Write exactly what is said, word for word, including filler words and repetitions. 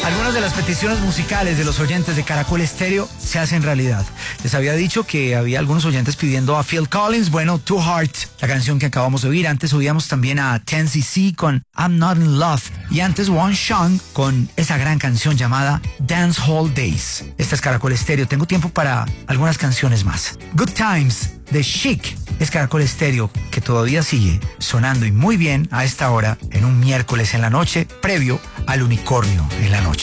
Algunas de las peticiones musicales de los oyentes de Caracol Estéreo se hacen realidad. Les había dicho que había algunos oyentes pidiendo a Phil Collins, bueno, Too Hard, la canción que acabamos de oír. Antes oíamos también a ten C C con I'm Not in Love. Y antes One Sean con esa gran canción llamada Dance Hall Days. Esta es Caracol Estéreo. Tengo tiempo para algunas canciones más. Good Times de Chic es Caracol Estéreo, que todavía sigue sonando y muy bien a esta hora en un miércoles en la noche, previo al unicornio en la noche.